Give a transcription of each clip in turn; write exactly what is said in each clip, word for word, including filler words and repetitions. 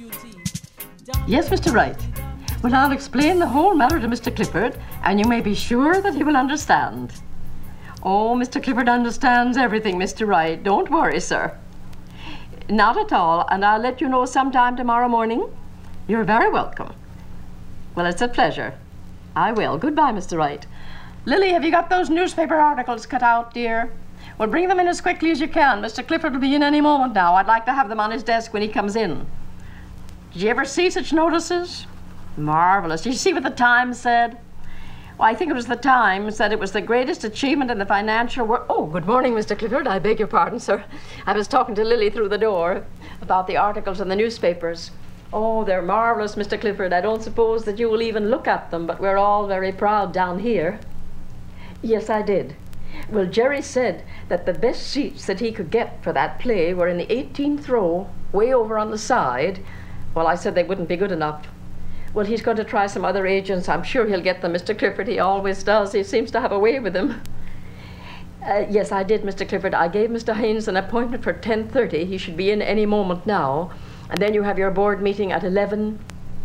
Yes, Mister Wright. Well, I'll explain the whole matter to Mister Clifford, and you may be sure that he will understand. Oh, Mister Clifford understands everything, Mister Wright. Don't worry, sir. Not at all, and I'll let you know sometime tomorrow morning. You're very welcome. Well, it's a pleasure. I will. Goodbye, Mister Wright. Lily, have you got those newspaper articles cut out, dear? Well, bring them in as quickly as you can. Mister Clifford will be in any moment now. I'd like to have them on his desk when he comes in. Did you ever see such notices? Marvelous. Did you see what the Times said? Well, I think it was the Times that it was the greatest achievement in the financial world. Oh, good morning, Mister Clifford. I beg your pardon, sir. I was talking to Lily through the door about the articles in the newspapers. Oh, they're marvelous, Mister Clifford. I don't suppose that you will even look at them, but we're all very proud down here. Yes, I did. Well, Jerry said that the best seats that he could get for that play were in the eighteenth row, way over on the side. Well, I said they wouldn't be good enough. Well, he's going to try some other agents. I'm sure he'll get them, Mister Clifford. He always does. He seems to have a way with them. Uh, yes, I did, Mister Clifford. I gave Mister Haynes an appointment for ten thirty. He should be in any moment now. And then you have your board meeting at eleven.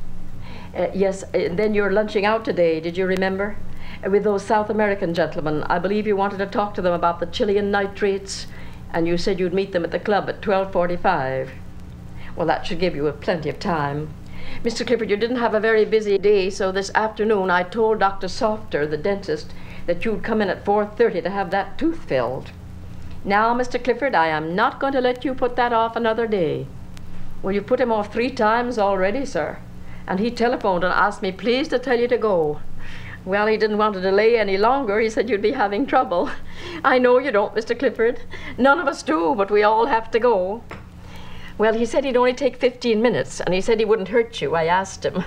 Uh, yes, and then you're lunching out today, did you remember? Uh, with those South American gentlemen. I believe you wanted to talk to them about the Chilean nitrates, and you said you'd meet them at the club at twelve forty-five. Well, that should give you plenty of time. Mister Clifford, you didn't have a very busy day, so this afternoon I told Doctor Softer, the dentist, that you'd come in at four thirty to have that tooth filled. Now, Mister Clifford, I am not going to let you put that off another day. Well, you put him off three times already, sir. And he telephoned and asked me please to tell you to go. Well, he didn't want to delay any longer. He said you'd be having trouble. I know you don't, Mister Clifford. None of us do, but we all have to go. Well, he said he'd only take fifteen minutes, and he said he wouldn't hurt you. I asked him.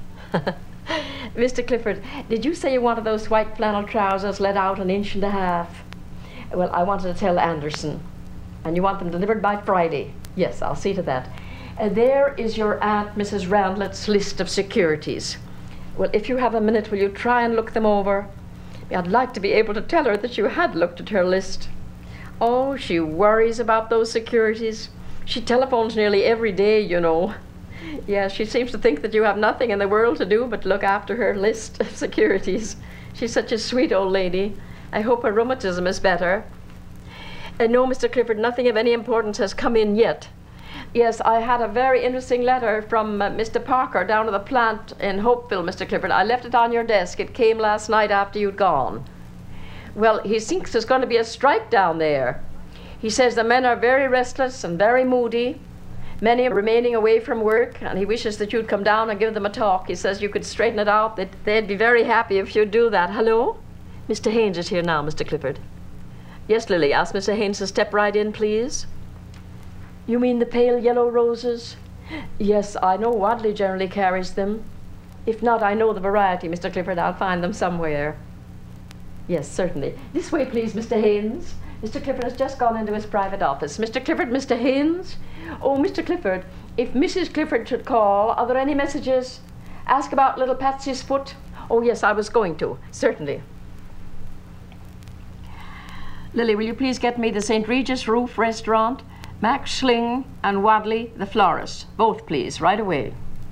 Mister Clifford, did you say you wanted those white flannel trousers let out an inch and a half? Well, I wanted to tell Anderson. And you want them delivered by Friday? Yes, I'll see to that. Uh, there is your Aunt Missus Randlett's list of securities. Well, if you have a minute, will you try and look them over? I'd like to be able to tell her that you had looked at her list. Oh, she worries about those securities. She telephones nearly every day, you know. Yeah, she seems to think that you have nothing in the world to do but look after her list of securities. She's such a sweet old lady. I hope her rheumatism is better. Uh, no, Mister Clifford, nothing of any importance has come in yet. Yes, I had a very interesting letter from uh, Mister Parker down to the plant in Hopeville, Mister Clifford. I left it on your desk. It came last night after you'd gone. Well, he thinks there's going to be a strike down there. He says the men are very restless and very moody, many are remaining away from work, and he wishes that you'd come down and give them a talk. He says you could straighten it out. They'd, they'd be very happy if you'd do that. Hello? Mister Haynes is here now, Mister Clifford. Yes, Lily, ask Mister Haynes to step right in, please. You mean the pale yellow roses? Yes, I know Wadley generally carries them. If not, I know the variety, Mister Clifford. I'll find them somewhere. Yes, certainly. This way, please, Mister Haynes. Mister Clifford has just gone into his private office. Mister Clifford, Mister Haynes? Oh, Mister Clifford, if Missus Clifford should call, are there any messages? Ask about little Patsy's foot? Oh, yes, I was going to. Certainly. Lily, will you please get me the Saint Regis Roof Restaurant, Max Schling, and Wadley, the florist? Both, please, right away.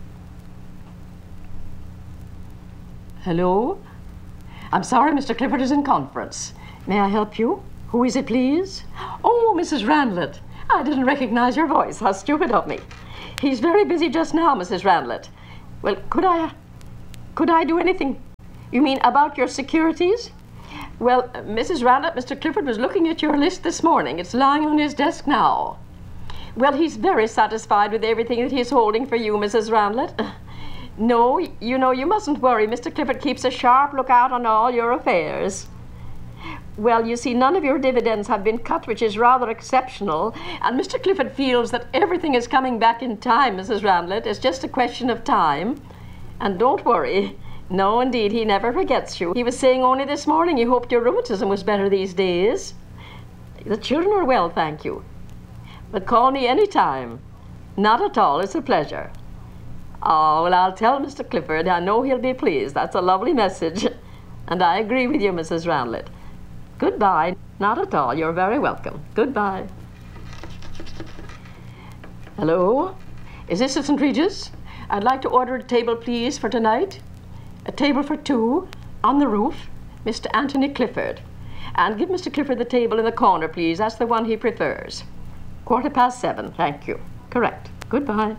Hello? I'm sorry, Mister Clifford is in conference. May I help you? Who is it, please? Oh, Missus Randlett. I didn't recognize your voice. How stupid of me. He's very busy just now, Missus Randlett. Well, could I... could I do anything? You mean about your securities? Well, uh, Missus Randlett, Mister Clifford was looking at your list this morning. It's lying on his desk now. Well, he's very satisfied with everything that he's holding for you, Missus Randlett. No, you know, you mustn't worry. Mister Clifford keeps a sharp lookout on all your affairs. Well, you see, none of your dividends have been cut, which is rather exceptional, and Mister Clifford feels that everything is coming back in time, Missus Randlett. It's just a question of time. And don't worry. No, indeed, he never forgets you. He was saying only this morning he hoped your rheumatism was better these days. The children are well, thank you. But call me any time. Not at all. It's a pleasure. Oh, well, I'll tell Mister Clifford. I know he'll be pleased. That's a lovely message. And I agree with you, Missus Randlett. Goodbye. Not at all. You're very welcome. Goodbye. Hello? Is this at Saint Regis? I'd like to order a table, please, for tonight. A table for two, on the roof, Mister Anthony Clifford. And give Mister Clifford the table in the corner, please. That's the one he prefers. Quarter past seven, thank you. Correct. Goodbye.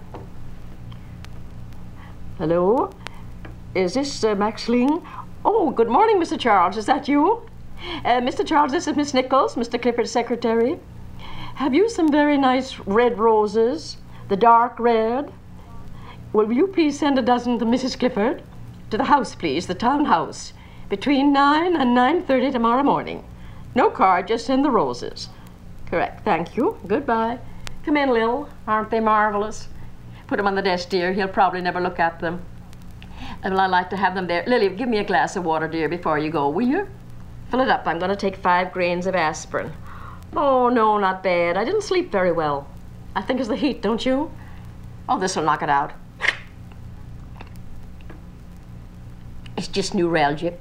Hello? Is this uh, Max Ling? Oh, good morning, Mister Charles. Is that you? Uh, Mister Charles, this is Miss Nichols, Mister Clifford's secretary. Have you some very nice red roses? The dark red? Will you please send a dozen to Missus Clifford? To the house, please, the townhouse. Between nine and nine thirty tomorrow morning. No card, just send the roses. Correct, thank you. Goodbye. Come in, Lil. Aren't they marvelous? Put them on the desk, dear. He'll probably never look at them. Well, I like to have them there. Lily, give me a glass of water, dear, before you go, will you? Fill it up. I'm going to take five grains of aspirin. Oh, no, not bad. I didn't sleep very well. I think it's the heat, don't you? Oh, this will knock it out. It's just neuralgia.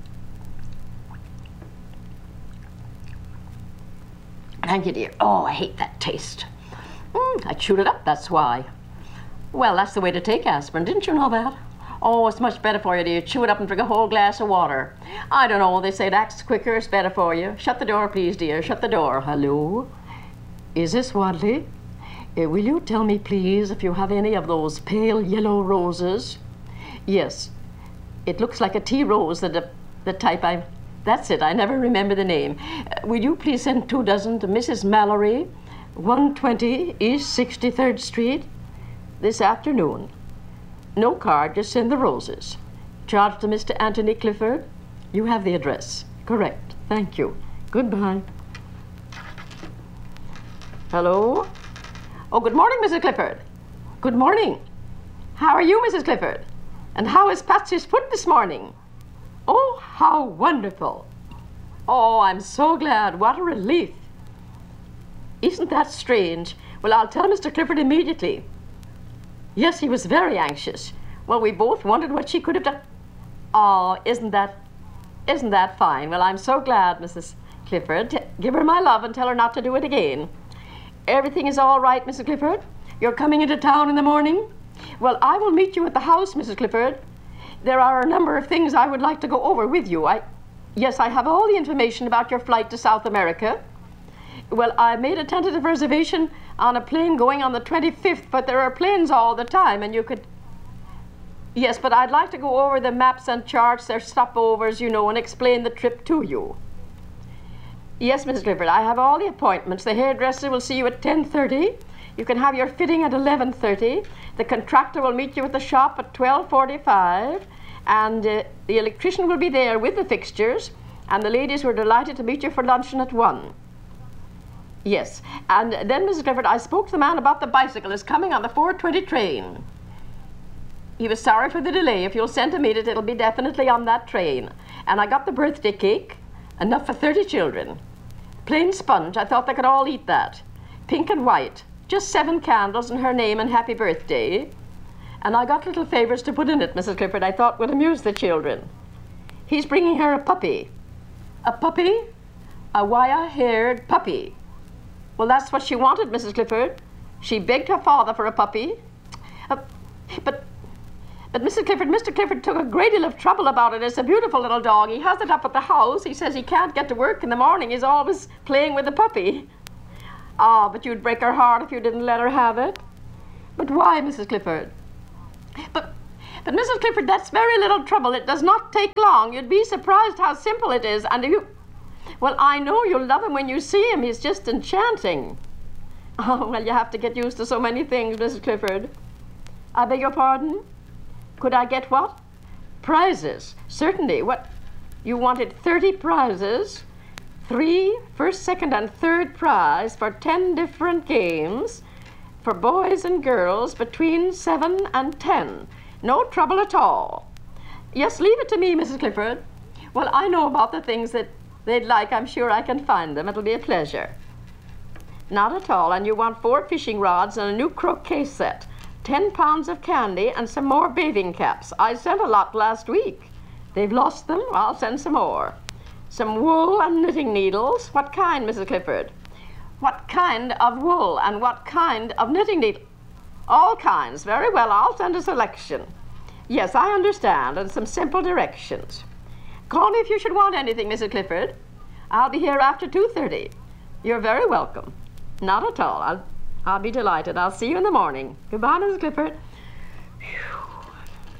Thank you, dear. Oh, I hate that taste. Mm, I chewed it up, that's why. Well, that's the way to take aspirin. Didn't you know that? Oh, it's much better for you, dear. Chew it up and drink a whole glass of water. I don't know. They say it acts quicker. It's better for you. Shut the door, please, dear. Shut the door. Hello? Is this Wadley? Uh, will you tell me, please, if you have any of those pale yellow roses? Yes. It looks like a tea rose, the, the type I... That's it. I never remember the name. Uh, will you please send two dozen to Missus Mallory, one twenty East sixty-third Street, this afternoon? No card, just send the roses. Charge to Mister Anthony Clifford. You have the address. Correct. Thank you. Goodbye. Hello? Oh, good morning, Missus Clifford. Good morning. How are you, Missus Clifford? And how is Patsy's foot this morning? Oh, how wonderful. Oh, I'm so glad. What a relief. Isn't that strange? Well, I'll tell Mister Clifford immediately. Yes, he was very anxious. Well, we both wondered what she could have done. Oh, isn't that, isn't that fine? Well, I'm so glad, Missus Clifford. T- give her my love and tell her not to do it again. Everything is all right, Missus Clifford? You're coming into town in the morning? Well, I will meet you at the house, Missus Clifford. There are a number of things I would like to go over with you. I, yes, I have all the information about your flight to South America. Well, I made a tentative reservation on a plane going on the twenty-fifth, but there are planes all the time, and you could... Yes, but I'd like to go over the maps and charts, their stopovers, you know, and explain the trip to you. Yes, Missus Clifford, I have all the appointments. The hairdresser will see you at ten thirty. You can have your fitting at eleven thirty. The contractor will meet you at the shop at twelve forty-five. And uh, the electrician will be there with the fixtures. And the ladies were delighted to meet you for luncheon at one. Yes, and then, Missus Clifford, I spoke to the man about the bicyclist coming on the four twenty train. He was sorry for the delay. If you'll send to meet it, it'll be definitely on that train. And I got the birthday cake, enough for thirty children. Plain sponge, I thought they could all eat that. Pink and white, just seven candles and her name and happy birthday. And I got little favors to put in it, Missus Clifford, I thought would amuse the children. He's bringing her a puppy. A puppy? A wire-haired puppy. Well, that's what she wanted, Missus Clifford. She begged her father for a puppy. Uh, but, but Missus Clifford, Mister Clifford took a great deal of trouble about it. It's a beautiful little dog. He has it up at the house. He says he can't get to work in the morning. He's always playing with the puppy. Ah, oh, but you'd break her heart if you didn't let her have it. But why, Missus Clifford? But, but Missus Clifford, that's very little trouble. It does not take long. You'd be surprised how simple it is. And if you... Well, I know you'll love him when you see him. He's just enchanting. Oh, well, you have to get used to so many things, Missus Clifford. I beg your pardon? Could I get what? Prizes. Certainly. What? You wanted thirty prizes? Three first, second, and third prize for ten different games for boys and girls between seven and ten. No trouble at all. Yes, leave it to me, Missus Clifford. Well, I know about the things that they'd like. I'm sure I can find them. It'll be a pleasure. Not at all. And you want four fishing rods and a new croquet set, ten pounds of candy, and some more bathing caps. I sent a lot last week. They've lost them. I'll send some more. Some wool and knitting needles. What kind, Missus Clifford? What kind of wool and what kind of knitting needle? All kinds. Very well, I'll send a selection. Yes, I understand, and some simple directions. Call me if you should want anything, Missus Clifford. I'll be here after two thirty. You're very welcome. Not at all. I'll, I'll be delighted. I'll see you in the morning. Goodbye, Missus Clifford. Whew.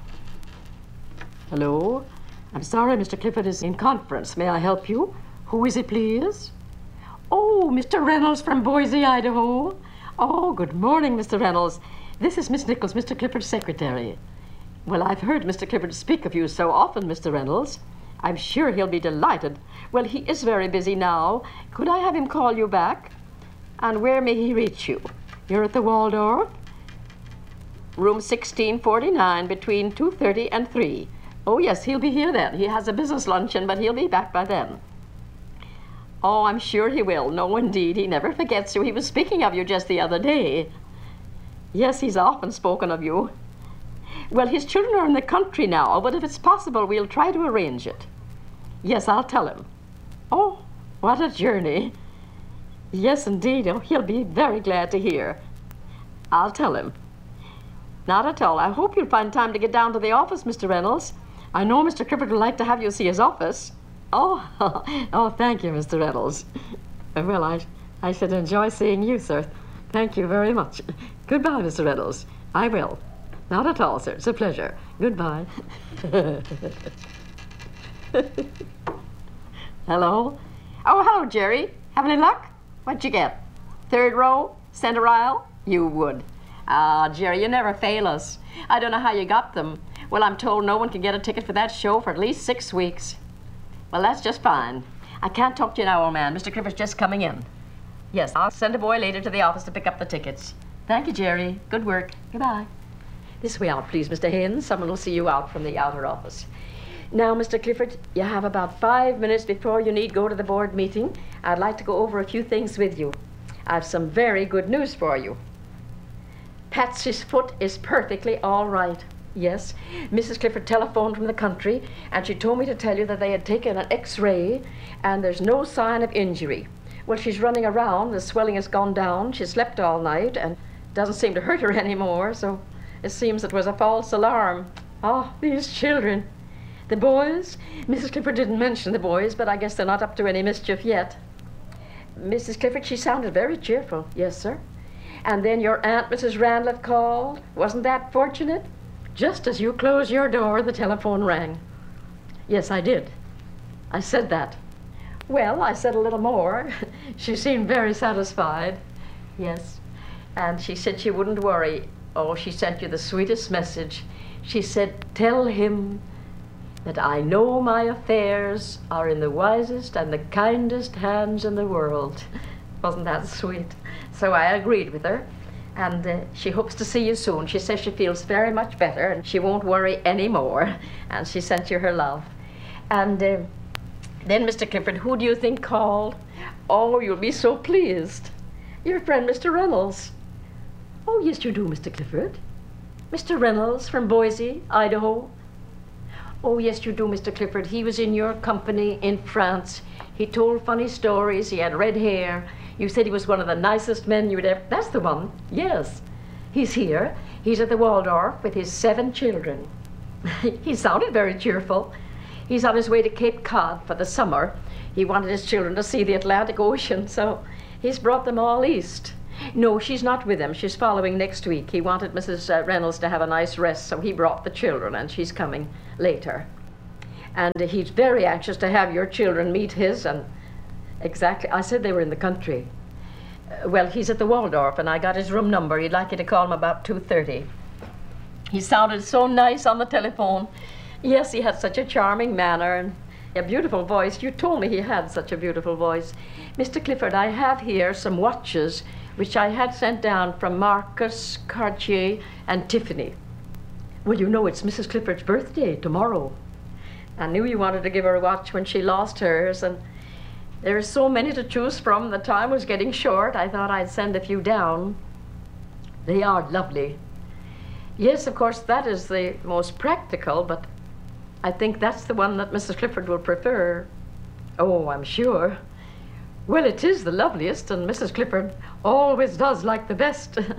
Hello? I'm sorry, Mister Clifford is in conference. May I help you? Who is it, please? Oh, Mister Reynolds from Boise, Idaho. Oh, good morning, Mister Reynolds. This is Miss Nichols, Mister Clifford's secretary. Well, I've heard Mister Clifford speak of you so often, Mister Reynolds. I'm sure he'll be delighted. Well, he is very busy now. Could I have him call you back? And where may he reach you? You're at the Waldorf? Room sixteen forty-nine, between two thirty and three. Oh, yes, he'll be here then. He has a business luncheon, but he'll be back by then. Oh, I'm sure he will. No, indeed, he never forgets you. He was speaking of you just the other day. Yes, he's often spoken of you. Well, his children are in the country now, but if it's possible, we'll try to arrange it. Yes, I'll tell him. Oh, what a journey. Yes, indeed. Oh, he'll be very glad to hear. I'll tell him. Not at all. I hope you'll find time to get down to the office, Mister Reynolds. I know Mister Clifford would like to have you see his office. Oh, oh, thank you, Mister Reynolds. Well, I, I should enjoy seeing you, sir. Thank you very much. Goodbye, Mister Reynolds. I will. Not at all, sir. It's a pleasure. Goodbye. Hello? Oh, hello, Jerry. Have any luck? What'd you get? Third row? Center aisle? You would. Ah, Jerry, you never fail us. I don't know how you got them. Well, I'm told no one can get a ticket for that show for at least six weeks. Well, that's just fine. I can't talk to you now, old man. Mister Clifford's just coming in. Yes, I'll send a boy later to the office to pick up the tickets. Thank you, Jerry. Good work. Goodbye. This way out, please, Mister Haynes. Someone will see you out from the outer office. Now, Mister Clifford, you have about five minutes before you need go to the board meeting. I'd like to go over a few things with you. I've some very good news for you. Patsy's foot is perfectly all right. Yes, Missus Clifford telephoned from the country, and she told me to tell you that they had taken an X-ray, and there's no sign of injury. Well, she's running around. The swelling has gone down. She slept all night, and doesn't seem to hurt her anymore, so it seems it was a false alarm. Oh, these children. The boys? Missus Clifford didn't mention the boys, but I guess they're not up to any mischief yet. Missus Clifford, she sounded very cheerful. Yes, sir. And then your aunt, Missus Randlett, called. Wasn't that fortunate? Just as you closed your door, the telephone rang. Yes, I did. I said that. Well, I said a little more. She seemed very satisfied. Yes. And she said she wouldn't worry. Oh, she sent you the sweetest message. She said, tell him that I know my affairs are in the wisest and the kindest hands in the world. Wasn't that sweet? So I agreed with her. And uh, she hopes to see you soon. She says she feels very much better and she won't worry anymore. And she sent you her love. And uh, then, Mister Clifford, who do you think called? Oh, you'll be so pleased. Your friend, Mister Reynolds. Oh, yes, you do, Mister Clifford. Mister Reynolds from Boise, Idaho. Oh, yes, you do, Mister Clifford. He was in your company in France. He told funny stories. He had red hair. You said he was one of the nicest men you'd ever... That's the one. Yes. He's here. He's at the Waldorf with his seven children. He sounded very cheerful. He's on his way to Cape Cod for the summer. He wanted his children to see the Atlantic Ocean, so he's brought them all east. No, she's not with him. She's following next week. He wanted Missus Reynolds to have a nice rest, so he brought the children, and she's coming later. And uh, he's very anxious to have your children meet his, and exactly, I said they were in the country. Uh, well, he's at the Waldorf, and I got his room number. He'd like you to call him about two thirty. He sounded so nice on the telephone. Yes, he had such a charming manner and a beautiful voice. You told me he had such a beautiful voice. Mister Clifford, I have here some watches which I had sent down from Marcus, Cartier, and Tiffany. Well, you know it's Missus Clifford's birthday tomorrow. I knew you wanted to give her a watch when she lost hers, and there are so many to choose from. The time was getting short. I thought I'd send a few down. They are lovely. Yes, of course, that is the most practical, but I think that's the one that Missus Clifford will prefer. Oh, I'm sure. Well, it is the loveliest, and Missus Clifford always does like the best.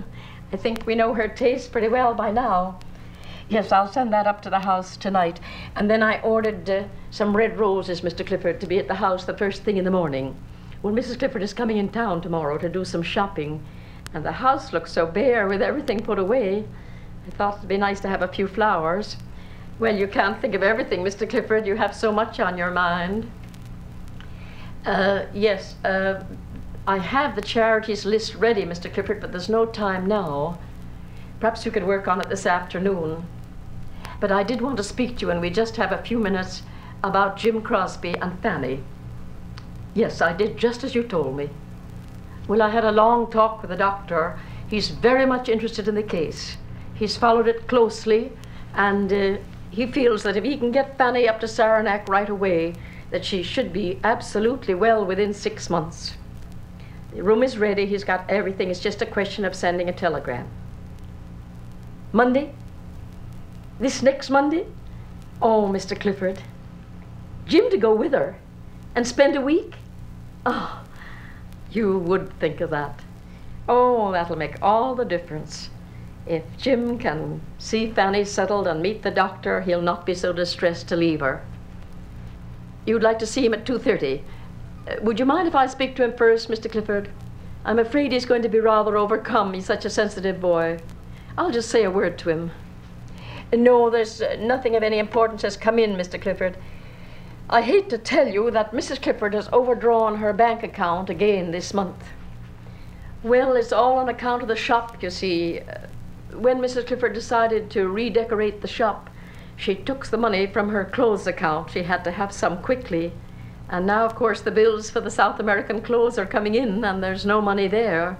I think we know her taste pretty well by now. Yes, I'll send that up to the house tonight. And then I ordered uh, some red roses, Mister Clifford, to be at the house the first thing in the morning. Well, Missus Clifford is coming in town tomorrow to do some shopping, and the house looks so bare with everything put away. I thought it'd be nice to have a few flowers. Well, you can't think of everything, Mister Clifford. You have so much on your mind. Uh, yes, uh, I have the charities list ready, Mister Clifford, but there's no time now. Perhaps you could work on it this afternoon. But I did want to speak to you, and we just have a few minutes about Jim Crosby and Fanny. Yes, I did just as you told me. Well, I had a long talk with the doctor. He's very much interested in the case. He's followed it closely, and uh, he feels that if he can get Fanny up to Saranac right away, that she should be absolutely well within six months. The room is ready. He's got everything. It's just a question of sending a telegram. Monday? This next Monday? Oh, Mister Clifford. Jim to go with her and spend a week? Oh, you would think of that. Oh, that'll make all the difference. If Jim can see Fanny settled and meet the doctor, he'll not be so distressed to leave her. You'd like to see him at two thirty. Uh, would you mind if I speak to him first, Mister Clifford? I'm afraid he's going to be rather overcome. He's such a sensitive boy. I'll just say a word to him. No, there's uh, nothing of any importance has come in, Mister Clifford. I hate to tell you that Missus Clifford has overdrawn her bank account again this month. Well, it's all on account of the shop, you see. Uh, when Missus Clifford decided to redecorate the shop, she took the money from her clothes account. She had to have some quickly. And now, of course, the bills for the South American clothes are coming in, and there's no money there.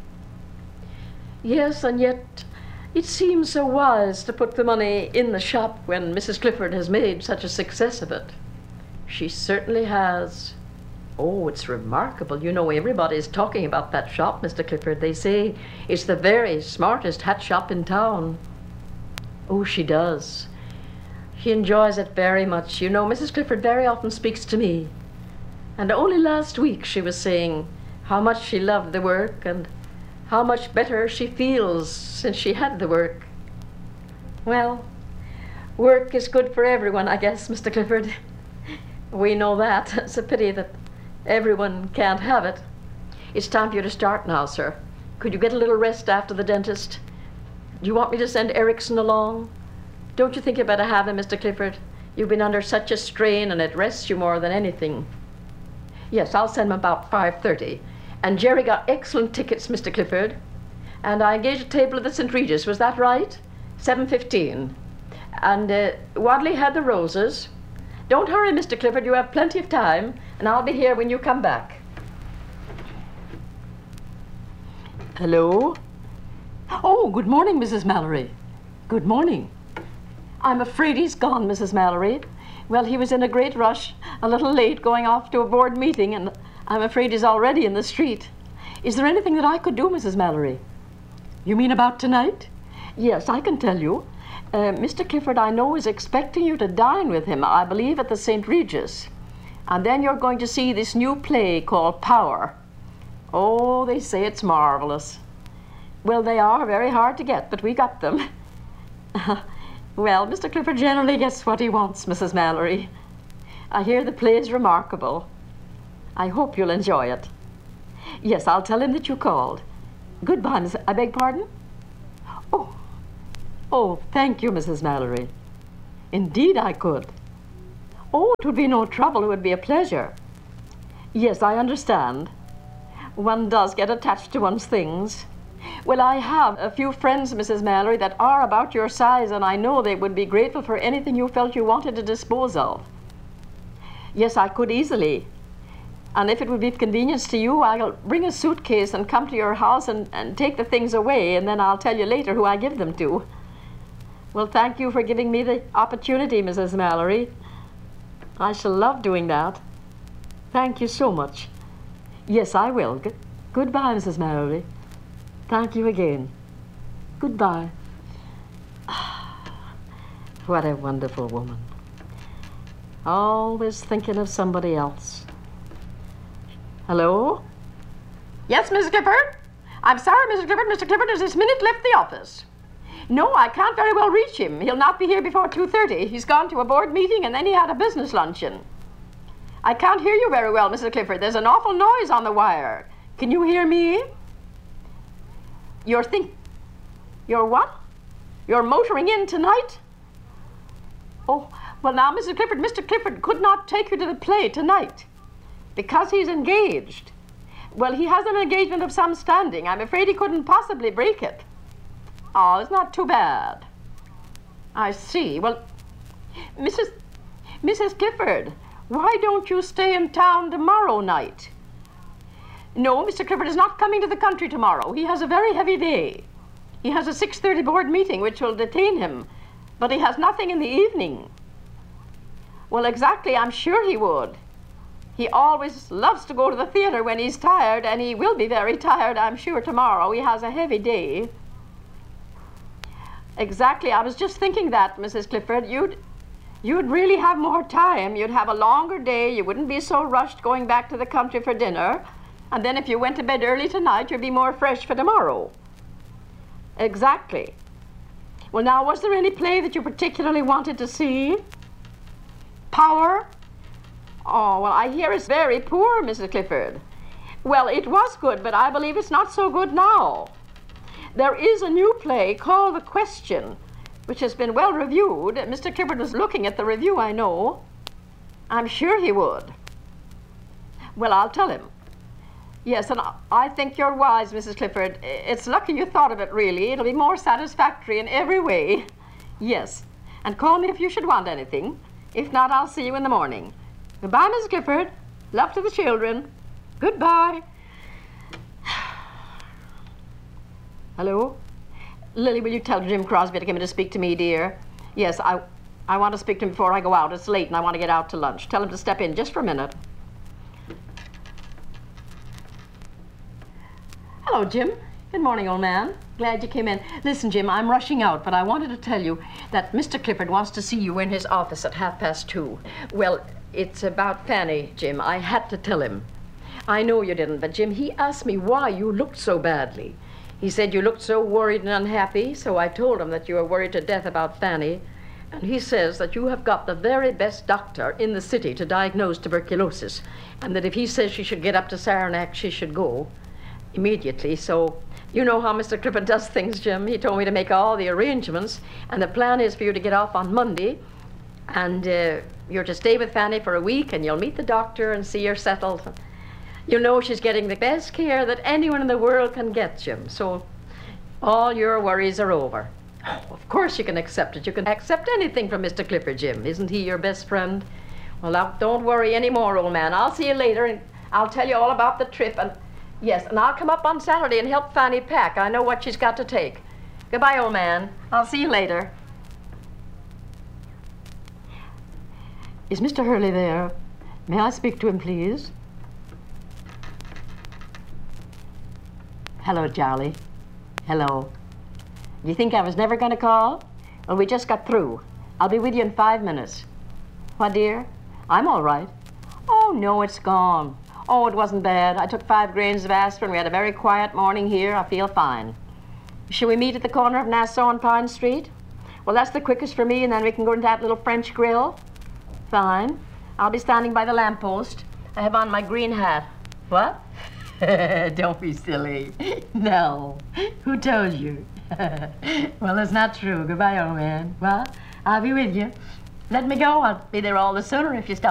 Yes, and yet it seems so wise to put the money in the shop when Missus Clifford has made such a success of it. She certainly has. Oh, it's remarkable. You know, everybody's talking about that shop, Mister Clifford. They say it's the very smartest hat shop in town. Oh, she does. She enjoys it very much. You know, Missus Clifford very often speaks to me. And only last week she was saying how much she loved the work and how much better she feels since she had the work. Well, work is good for everyone, I guess, Mister Clifford. We know that. It's a pity that everyone can't have it. It's time for you to start now, sir. Could you get a little rest after the dentist? Do you want me to send Erickson along? Don't you think you better have him, Mister Clifford? You've been under such a strain, and it rests you more than anything. Yes, I'll send him about five thirty. And Jerry got excellent tickets, Mister Clifford. And I engaged a table at the Saint Regis, was that right? seven fifteen. And uh, Wadley had the roses. Don't hurry, Mister Clifford, you have plenty of time, and I'll be here when you come back. Hello? Oh, good morning, Missus Mallory. Good morning. I'm afraid he's gone, Missus Mallory. Well, he was in a great rush, a little late, going off to a board meeting, and I'm afraid he's already in the street. Is there anything that I could do, Missus Mallory? You mean about tonight? Yes, I can tell you. Uh, Mister Clifford, I know, is expecting you to dine with him, I believe, at the Saint Regis. And then you're going to see this new play called Power. Oh, they say it's marvelous. Well, they are very hard to get, but we got them. Well, Mister Clifford generally gets what he wants, Missus Mallory. I hear the play is remarkable. I hope you'll enjoy it. Yes, I'll tell him that you called. Goodbye, Miss... I beg pardon? Oh, oh, thank you, Missus Mallory. Indeed I could. Oh, it would be no trouble. It would be a pleasure. Yes, I understand. One does get attached to one's things. Well, I have a few friends, Missus Mallory, that are about your size, and I know they would be grateful for anything you felt you wanted to dispose of. Yes, I could easily. And if it would be of convenience to you, I'll bring a suitcase and come to your house and, and take the things away, and then I'll tell you later who I give them to. Well, thank you for giving me the opportunity, Missus Mallory. I shall love doing that. Thank you so much. Yes, I will. G- goodbye, Missus Mallory. Thank you again. Goodbye. What a wonderful woman. Always thinking of somebody else. Hello? Yes, Missus Clifford? I'm sorry, Missus Clifford. Mister Clifford has this minute left the office. No, I can't very well reach him. He'll not be here before two thirty. He's gone to a board meeting and then he had a business luncheon. I can't hear you very well, Missus Clifford. There's an awful noise on the wire. Can you hear me? You're think... You're what? You're motoring in tonight? Oh, well now, Missus Clifford, Mister Clifford could not take you to the play tonight because he's engaged. Well, he has an engagement of some standing. I'm afraid he couldn't possibly break it. Oh, it's not too bad. I see. Well, Missus Missus Clifford, why don't you stay in town tomorrow night? No, Mister Clifford is not coming to the country tomorrow. He has a very heavy day. He has a six thirty board meeting which will detain him, but he has nothing in the evening. Well, exactly, I'm sure he would. He always loves to go to the theater when he's tired, and he will be very tired, I'm sure, tomorrow. He has a heavy day. Exactly, I was just thinking that, Missus Clifford. You'd, you'd really have more time. You'd have a longer day. You wouldn't be so rushed going back to the country for dinner. And then if you went to bed early tonight, you'd be more fresh for tomorrow. Exactly. Well, now, was there any play that you particularly wanted to see? Power? Oh, well, I hear it's very poor, Missus Clifford. Well, it was good, but I believe it's not so good now. There is a new play called The Question, which has been well reviewed. Mister Clifford was looking at the review, I know. I'm sure he would. Well, I'll tell him. Yes, and I think you're wise, Missus Clifford. It's lucky you thought of it, really. It'll be more satisfactory in every way. Yes, and call me if you should want anything. If not, I'll see you in the morning. Goodbye, Missus Clifford. Love to the children. Goodbye. Hello? Lily, will you tell Jim Crosby to come in to speak to me, dear? Yes, I, I want to speak to him before I go out. It's late and I want to get out to lunch. Tell him to step in just for a minute. Hello, Jim. Good morning, old man. Glad you came in. Listen, Jim, I'm rushing out, but I wanted to tell you that Mister Clifford wants to see you in his office at half past two. Well, it's about Fanny, Jim. I had to tell him. I know you didn't, but Jim, he asked me why you looked so badly. He said you looked so worried and unhappy, so I told him that you were worried to death about Fanny. And he says that you have got the very best doctor in the city to diagnose tuberculosis, and that if he says she should get up to Saranac, she should go immediately. So you know how Mister Clifford does things, Jim. He told me to make all the arrangements, and the plan is for you to get off on Monday, and uh, you're to stay with Fanny for a week, and you'll meet the doctor and see her settled. You know she's getting the best care that anyone in the world can get, Jim. So all your worries are over. Oh, of course you can accept it. You can accept anything from Mister Clifford, Jim. Isn't he your best friend? Well, now, don't worry anymore, old man. I'll see you later, and I'll tell you all about the trip. And yes, and I'll come up on Saturday and help Fanny pack. I know what she's got to take. Goodbye, old man. I'll see you later. Is Mister Hurley there? May I speak to him, please? Hello, Charlie. Hello. Do you think I was never going to call? Well, we just got through. I'll be with you in five minutes. What, dear? I'm all right. Oh, no, it's gone. Oh, it wasn't bad. I took five grains of aspirin. We had a very quiet morning here. I feel fine. Shall we meet at the corner of Nassau and Pine Street? Well, that's the quickest for me, and then we can go into that little French grill. Fine. I'll be standing by the lamppost. I have on my green hat. What? Don't be silly. No. Who told you? Well, that's not true. Goodbye, old man. Well, I'll be with you. Let me go. I'll be there all the sooner if you stop.